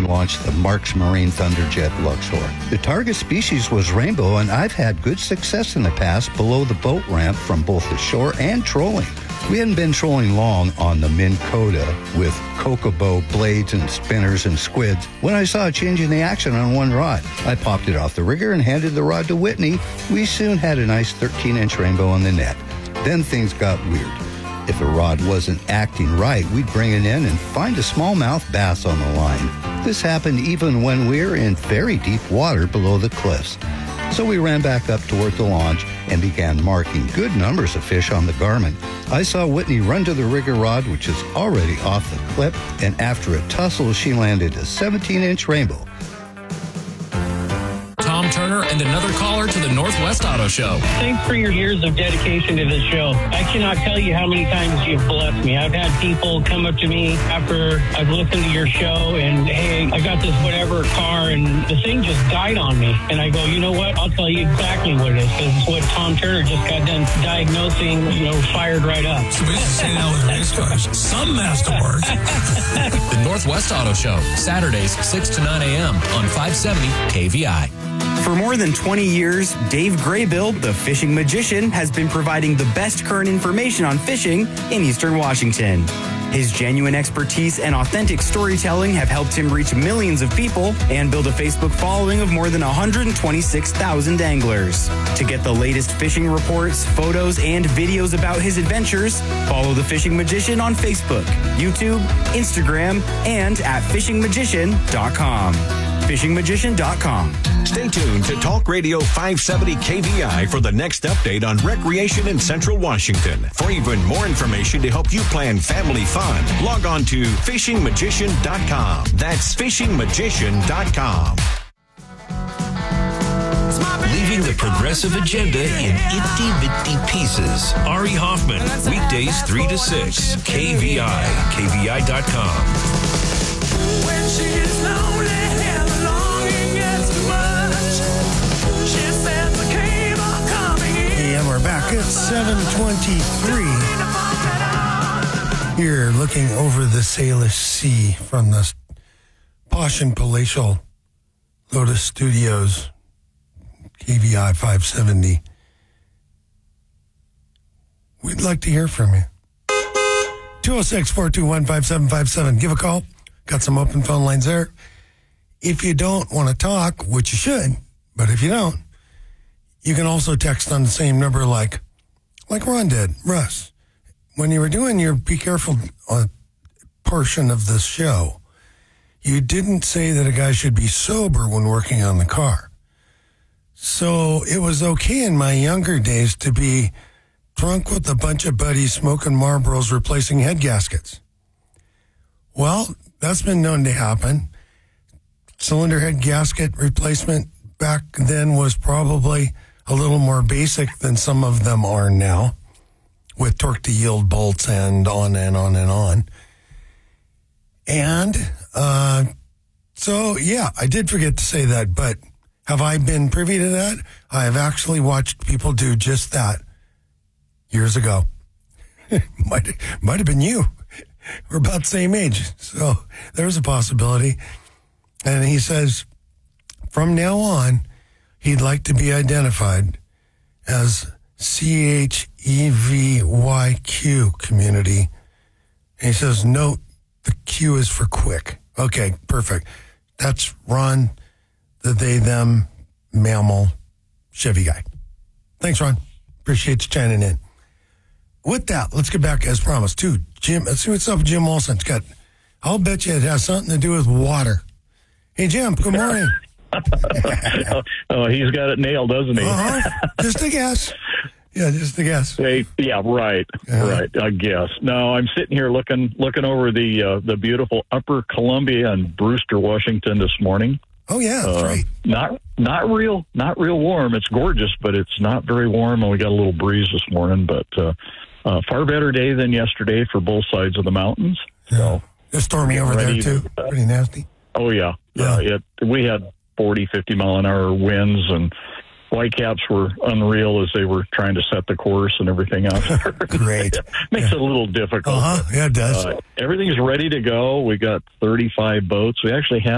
launched the Marks Marine Thunderjet Luxor. The target species was rainbow, and I've had good success in the past below the boat ramp from both the shore and trolling. We hadn't been trolling long on the Minn Kota with Kokobo blades and spinners and squids when I saw a change in the action on one rod. I popped it off the rigger and handed the rod to Whitney. We soon had a nice 13-inch rainbow on the net. Then things got weird. If a rod wasn't acting right, we'd bring it in and find a smallmouth bass on the line. This happened even when we were in very deep water below the cliffs. So we ran back up toward the launch and began marking good numbers of fish on the Garmin. I saw Whitney run to the rigger rod, which is already off the clip, and after a tussle, she landed a 17-inch rainbow. Tom Turner and another caller to the Northwest Auto Show. Thanks for your years of dedication to this show. I cannot tell you how many times you've blessed me. I've had people come up to me after I've listened to your show and, hey, I got this whatever car and the thing just died on me. And I go, you know what? I'll tell you exactly what it is, because it's what Tom Turner just got done diagnosing, fired right up. So we used to say that with race cars. Some masterwork. The Northwest Auto Show, Saturdays 6 to 9 a.m. on 570 KVI. For more than 20 years, Dave Graybill, the fishing magician, has been providing the best current information on fishing in Eastern Washington. His genuine expertise and authentic storytelling have helped him reach millions of people and build a Facebook following of more than 126,000 anglers. To get the latest fishing reports, photos, and videos about his adventures, follow The Fishing Magician on Facebook, YouTube, Instagram, and at fishingmagician.com. fishingmagician.com. Stay tuned to Talk Radio 570 KVI for the next update on recreation in Central Washington. For even more information to help you plan family fun, log on to fishingmagician.com. That's fishingmagician.com. Leaving the progressive agenda in itty-bitty pieces. Ari Hoffman, weekdays 3 to 6. KVI, KVI.com. When she's lonely and the longing gets too much, she said the cable coming in. And we're back at 7:23. Here, looking over the Salish Sea from the posh and palatial Lotus Studios, KVI 570. We'd like to hear from you. 206-421-5757. Give a call. Got some open phone lines there. If you don't want to talk, which you should, but if you don't, you can also text on the same number like Ron did, Russ. When you were doing your Be Careful portion of this show, you didn't say that a guy should be sober when working on the car. So it was okay in my younger days to be drunk with a bunch of buddies smoking Marlboros replacing head gaskets. Well, that's been known to happen. Cylinder head gasket replacement back then was probably a little more basic than some of them are now, with torque to yield bolts and on and on and on. And so, yeah, I did forget to say that, but have I been privy to that? I have actually watched people do just that years ago. might have been you. We're about the same age, so there's a possibility. And he says, from now on, he'd like to be identified as CHEVYQ community. And he says, note, the Q is for quick. Okay, perfect. That's Ron, the they, them, mammal, Chevy guy. Thanks, Ron. Appreciate you chiming in. With that, let's get back, as promised, to Jim. Let's see what's up with Jim Olson. I'll bet you it has something to do with water. Hey, Jim, good morning. Oh, he's got it nailed, doesn't he? Just a guess. Yeah, just a guess. Hey, yeah, right. I guess. No, I'm sitting here looking over the beautiful Upper Columbia and Brewster, Washington this morning. Oh yeah, that's right. Not real warm. It's gorgeous, but it's not very warm, and we got a little breeze this morning. But far better day than yesterday for both sides of the mountains. Yeah. So it's stormy over there too. Pretty nasty. Oh yeah. We had 40, 50 mile an hour winds, and whitecaps were unreal as they were trying to set the course and everything else. Great. Makes it a little difficult. Yeah, it does. Everything's ready to go. We got 35 boats. We actually have